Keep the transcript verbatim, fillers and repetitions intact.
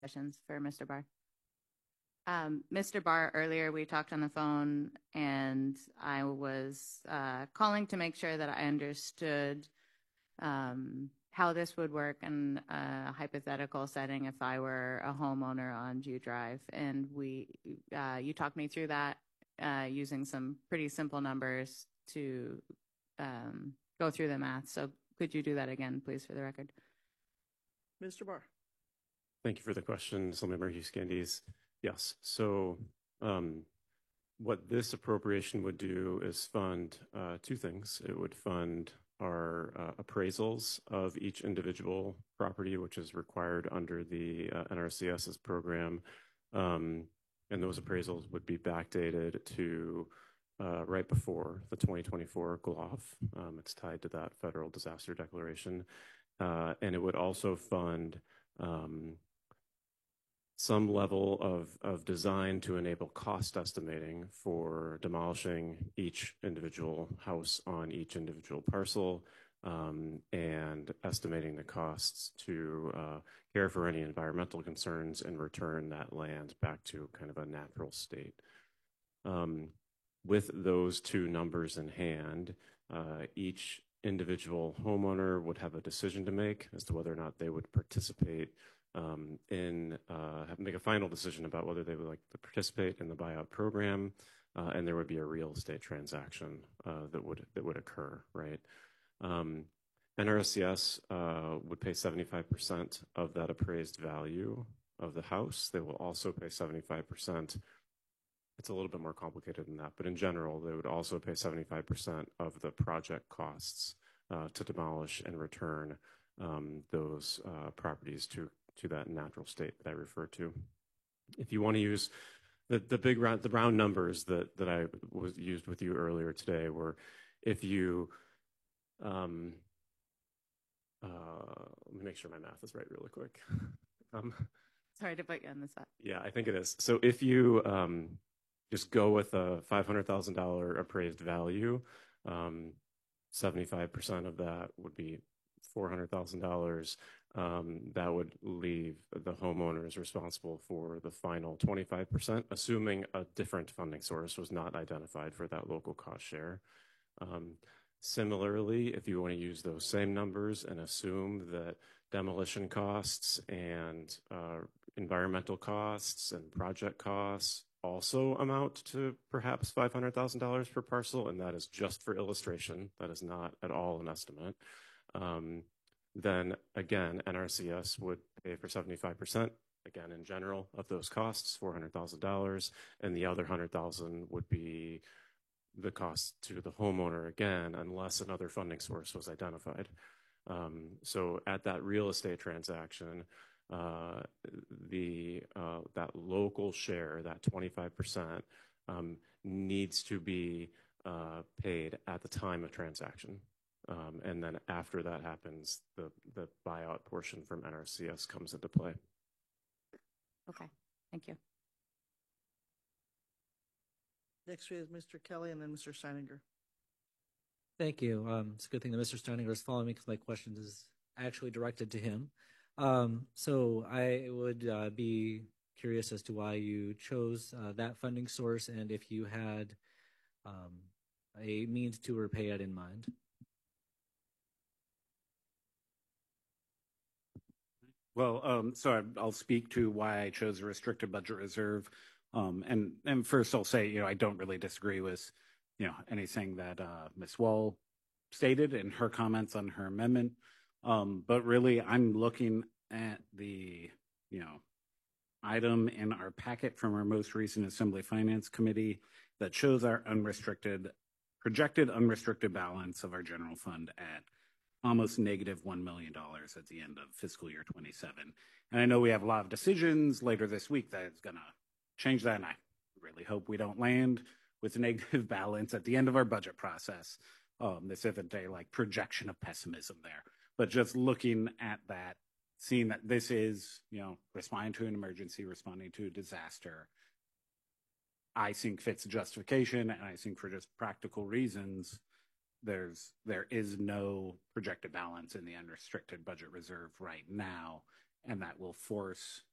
questions for Mister Barr. Um, Mister Barr, earlier we talked on the phone, and I was uh, calling to make sure that I understood um, how this would work in a hypothetical setting if I were a homeowner on Jew Drive. And we, uh, you talked me through that uh, using some pretty simple numbers to um, go through the math. So could you do that again, please, for the record? Mister Barr. Thank you for the question, Slimmer Hughes Candies. Yes, so um, what this appropriation would do is fund uh, two things. It would fund our uh, appraisals of each individual property, which is required under the uh, N R C S's program. Um, and those appraisals would be backdated to uh, right before the twenty twenty-four G L O F. Um, it's tied to that federal disaster declaration. Uh, and it would also fund um, some level of, of design to enable cost estimating for demolishing each individual house on each individual parcel, um, and estimating the costs to uh, care for any environmental concerns and return that land back to kind of a natural state. Um, with those two numbers in hand, uh, each individual homeowner would have a decision to make as to whether or not they would participate um, in, uh, make a final decision about whether they would like to participate in the buyout program, uh, and there would be a real estate transaction uh, that would that would occur, right? Um, N R C S uh, would pay seventy-five percent of that appraised value of the house. They will also pay seventy-five percent. It's a little bit more complicated than that, but in general, they would also pay seventy-five percent of the project costs uh, to demolish and return um, those uh, properties to, to that natural state that I referred to. If you want to use the, the big round, the round numbers that, that I was used with you earlier today were if you, um, uh, let me make sure my math is right really quick. um, Sorry to put you on the spot. Yeah, I think it is. So if you um, just go with a five hundred thousand dollars appraised value, um, seventy-five percent of that would be four hundred thousand dollars. Um, that would leave the homeowners responsible for the final twenty-five percent, assuming a different funding source was not identified for that local cost share. Um, similarly, if you want to use those same numbers and assume that demolition costs and uh, environmental costs and project costs also amount to perhaps five hundred thousand dollars per parcel, and that is just for illustration. That is not at all an estimate. Um, then again, N R C S would pay for seventy-five percent, again, in general, of those costs, four hundred thousand dollars, and the other one hundred thousand dollars would be the cost to the homeowner again, unless another funding source was identified. Um, so at that real estate transaction, uh, the uh, that local share, that twenty-five percent, um, needs to be uh, paid at the time of transaction. Um, and then after that happens, the, the buyout portion from N R C S comes into play. Okay, thank you. Next we have Mister Kelly and then Mister Steininger. Thank you. Um, it's a good thing that Mister Steininger is following me because my question is actually directed to him. Um, so I would uh, be curious as to why you chose uh, that funding source and if you had um, a means to repay it in mind. Well, um, so I'll speak to why I chose a restricted budget reserve. Um, and, and first I'll say, you know, I don't really disagree with, you know, anything that uh, Miz Wall stated in her comments on her amendment. Um, but really, I'm looking at the, you know, item in our packet from our most recent Assembly Finance Committee that shows our unrestricted, projected unrestricted balance of our general fund at almost negative one million dollars at the end of fiscal year twenty-seven. And I know we have a lot of decisions later this week that is going to change that, and I really hope we don't land with a negative balance at the end of our budget process. Um, this isn't a like projection of pessimism there, but just looking at that, seeing that this is, you know, responding to an emergency, responding to a disaster, I think fits justification, and I think for just practical reasons, there's there is no projected balance in the unrestricted budget reserve right now, and that will force